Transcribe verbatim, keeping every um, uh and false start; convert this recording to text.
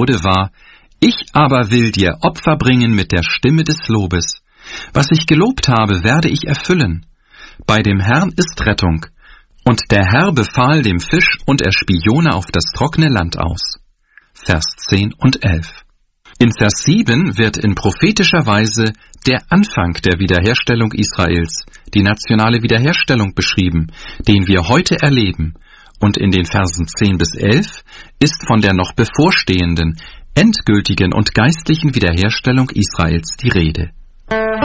wurde, war: Ich aber will dir Opfer bringen mit der Stimme des Lobes. Was ich gelobt habe, werde ich erfüllen. Bei dem Herrn ist Rettung. Und der Herr befahl dem Fisch, und er spie Jona auf das trockene Land aus. Vers zehn und elf. In Vers sieben wird in prophetischer Weise der Anfang der Wiederherstellung Israels, die nationale Wiederherstellung beschrieben, den wir heute erleben. Und in den Versen zehn bis elf ist von der noch bevorstehenden, endgültigen und geistlichen Wiederherstellung Israels die Rede.